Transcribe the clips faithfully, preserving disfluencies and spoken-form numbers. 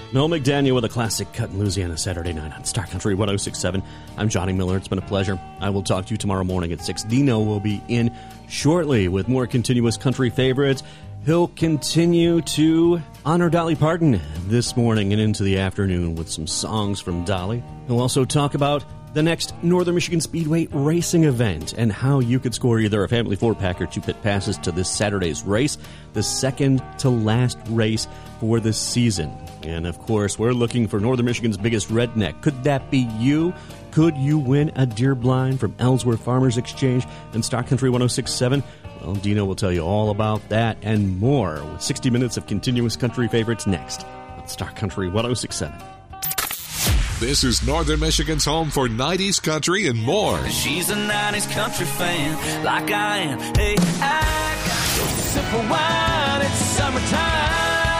Noel McDaniel with a classic cut in Louisiana Saturday night on Star Country one oh six point seven. I'm Johnny Miller. It's been a pleasure. I will talk to you tomorrow morning at six. Dino will be in shortly with more continuous country favorites. He'll continue to honor Dolly Parton this morning and into the afternoon with some songs from Dolly. He'll also talk about the next Northern Michigan Speedway racing event and how you could score either a Family four-pack or two pit passes to this Saturday's race, the second to last race for the season. And, of course, we're looking for Northern Michigan's biggest redneck. Could that be you? Could you win a deer blind from Ellsworth Farmers Exchange and Star Country one oh six point seven? Well, Dino will tell you all about that and more with sixty minutes of continuous country favorites next on Star Country one oh six point seven. This is Northern Michigan's home for nineties country and more. She's a nineties country fan, like I am. Hey, I got a sip of wine, it's summertime.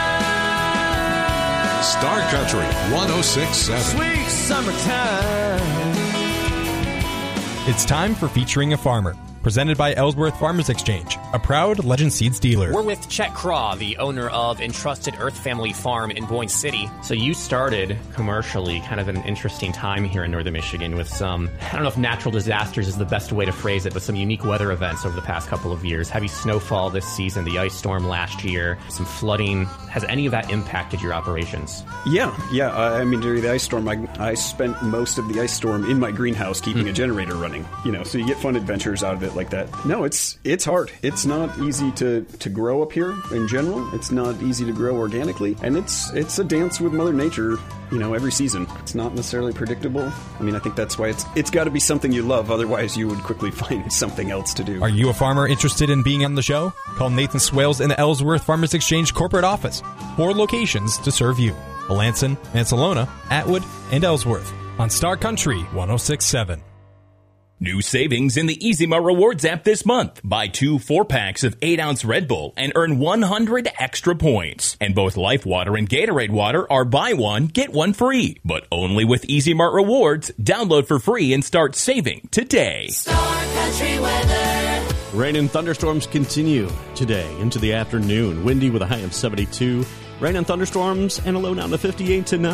Star Country one oh six point seven. Sweet summertime. It's time for Featuring a Farmer, presented by Ellsworth Farmers Exchange, a proud Legend Seeds dealer. We're with Chet Craw, the owner of Entrusted Earth Family Farm in Boyne City. So you started commercially kind of an interesting time here in Northern Michigan with some, I don't know if natural disasters is the best way to phrase it, but some unique weather events over the past couple of years. Heavy snowfall this season, the ice storm last year, some flooding. Has any of that impacted your operations? Yeah, yeah. Uh, I mean, during the ice storm, I, I spent most of the ice storm in my greenhouse keeping mm. a generator running. You know, so you get fun adventures out of it like that. No, it's it's hard. It's not easy to, to grow up here in general. It's not easy to grow organically, and it's it's a dance with Mother Nature. You know, every season. It's not necessarily predictable. I mean, I think that's why it's it's got to be something you love. Otherwise, you would quickly find something else to do. Are you a farmer interested in being on the show? Call Nathan Swales in the Ellsworth Farmers Exchange corporate office. Four locations to serve you: Melanson, Mansalona, Atwood, and Ellsworth on Star Country one oh six point seven. New savings in the Easy Mart Rewards app this month. Buy two four-packs of eight ounce Red Bull and earn one hundred extra points. And both Life Water and Gatorade Water are buy one, get one free. But only with Easy Mart Rewards. Download for free and start saving today. Star Country weather. Rain and thunderstorms continue today into the afternoon. Windy with a high of seventy-two. Rain and thunderstorms and a low down to fifty-eight tonight.